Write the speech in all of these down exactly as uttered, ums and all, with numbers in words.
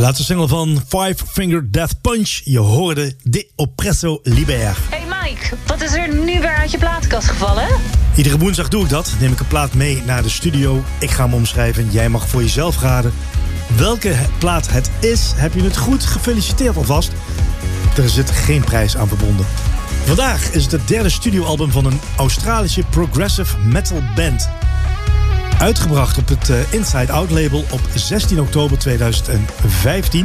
Laatste single van Five Finger Death Punch. Je hoorde De Oppresso Liber. Hey Mike, wat is er nu weer uit je platenkast gevallen? Iedere woensdag doe ik dat. Neem ik een plaat mee naar de studio. Ik ga hem omschrijven. Jij mag voor jezelf raden welke plaat het is. Heb je het goed? Gefeliciteerd alvast. Er zit geen prijs aan verbonden. Vandaag is het het derde studioalbum van een Australische progressive metal band. Uitgebracht op het Inside Out label op zestien oktober tweeduizend vijftien.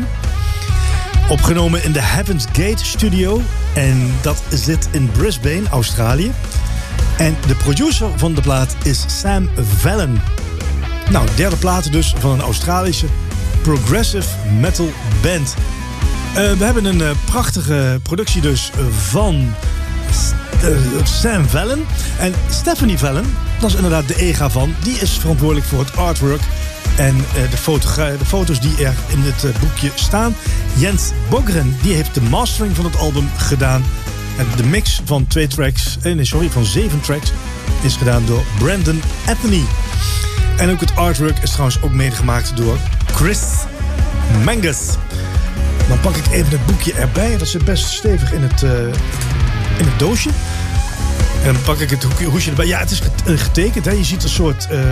Opgenomen in de Heaven's Gate studio. En dat zit in Brisbane, Australië. En de producer van de plaat is Sam Vallon. Nou, derde plaat dus van een Australische progressive metal band. Uh, we hebben een uh, prachtige productie dus van uh, Sam Vallon. En Stephanie Vallon, dat is inderdaad de ega van. Die is verantwoordelijk voor het artwork en uh, de, fotogra- de foto's die er in het uh, boekje staan. Jens Bogren, die heeft de mastering van het album gedaan. En de mix van twee tracks, eh, nee, sorry, van zeven tracks is gedaan door Brandon Anthony. En ook het artwork is trouwens ook medegemaakt door Chris Mangus. Dan pak ik even het boekje erbij. Dat zit best stevig in het, uh, in het doosje. En dan pak ik het hoesje erbij. Ja, het is getekend. Hè. Je ziet een soort uh,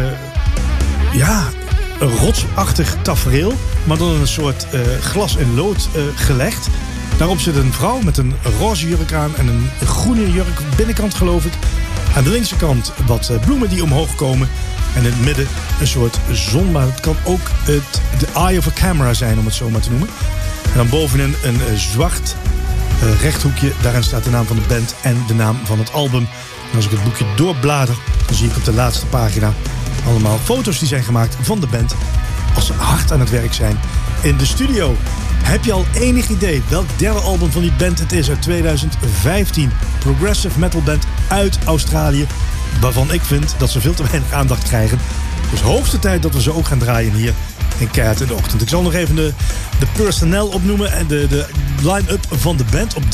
ja, een rotsachtig tafereel. Maar dan een soort uh, glas in lood uh, gelegd. Daarop zit een vrouw met een roze jurk aan en een groene jurk binnenkant, geloof ik. Aan de linkse kant wat bloemen die omhoog komen. En in het midden een soort zon, maar het kan ook het, de eye of a camera zijn, om het zo maar te noemen. En dan bovenin een uh, zwart uh, rechthoekje. Daarin staat de naam van de band en de naam van het album. En als ik het boekje doorblader, dan zie ik op de laatste pagina allemaal foto's die zijn gemaakt van de band. Als ze hard aan het werk zijn in de studio. Heb je al enig idee welk derde album van die band het is uit tweeduizend vijftien? Progressive metal band uit Australië. Waarvan ik vind dat ze veel te weinig aandacht krijgen. Dus hoogste tijd dat we ze ook gaan draaien hier in Keihard in de Ochtend. Ik zal nog even de, de personnel opnoemen en de, de line-up van de band. Op